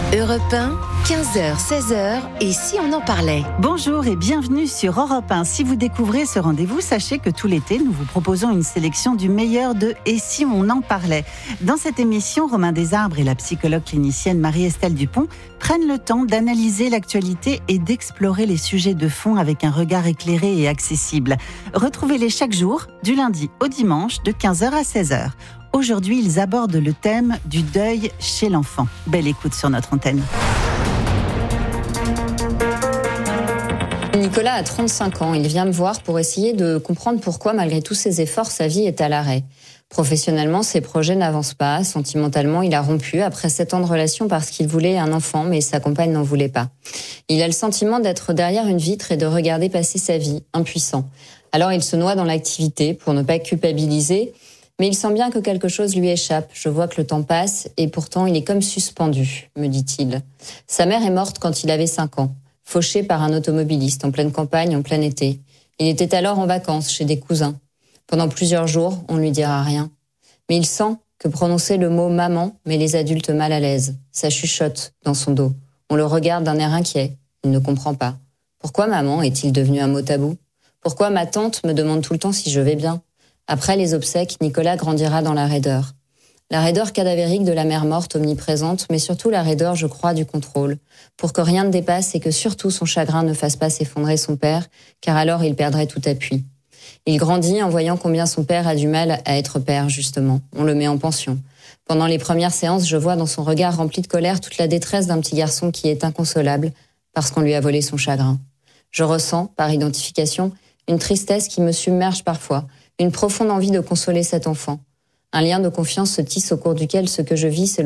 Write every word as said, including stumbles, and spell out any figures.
Europe un, quinze heures seize heures, et si on en parlait? Bonjour et bienvenue sur Europe un. Si vous découvrez ce rendez-vous, sachez que tout l'été, nous vous proposons une sélection du meilleur de « Et si on en parlait ?» Dans cette émission, Romain Desarbres et la psychologue clinicienne Marie-Estelle Dupont prennent le temps d'analyser l'actualité et d'explorer les sujets de fond avec un regard éclairé et accessible. Retrouvez-les chaque jour, du lundi au dimanche, de quinze heures à seize heures. Aujourd'hui, ils abordent le thème du deuil chez l'enfant. Belle écoute sur notre antenne. Nicolas a trente-cinq ans. Il vient me voir pour essayer de comprendre pourquoi, malgré tous ses efforts, sa vie est à l'arrêt. Professionnellement, ses projets n'avancent pas. Sentimentalement, il a rompu après sept ans de relation parce qu'il voulait un enfant, mais sa compagne n'en voulait pas. Il a le sentiment d'être derrière une vitre et de regarder passer sa vie, impuissant. Alors il se noie dans l'activité pour ne pas culpabiliser, mais il sent bien que quelque chose lui échappe. Je vois que le temps passe et pourtant il est comme suspendu, me dit-il. Sa mère est morte quand il avait cinq ans, fauché par un automobiliste en pleine campagne, en plein été. Il était alors en vacances chez des cousins. Pendant plusieurs jours, on ne lui dira rien. Mais il sent que prononcer le mot « maman » met les adultes mal à l'aise. Ça chuchote dans son dos. On le regarde d'un air inquiet. Il ne comprend pas. Pourquoi maman est-il devenu un mot tabou? Pourquoi ma tante me demande tout le temps si je vais bien? Après les obsèques, Nicolas grandira dans la raideur. La raideur cadavérique de la mère morte omniprésente, mais surtout la raideur, je crois, du contrôle, pour que rien ne dépasse et que surtout son chagrin ne fasse pas s'effondrer son père, car alors il perdrait tout appui. Il grandit en voyant combien son père a du mal à être père, justement. On le met en pension. Pendant les premières séances, je vois dans son regard rempli de colère toute la détresse d'un petit garçon qui est inconsolable parce qu'on lui a volé son chagrin. Je ressens, par identification, une tristesse qui me submerge parfois, une profonde envie de consoler cet enfant. Un lien de confiance se tisse au cours duquel ce que je vis, c'est le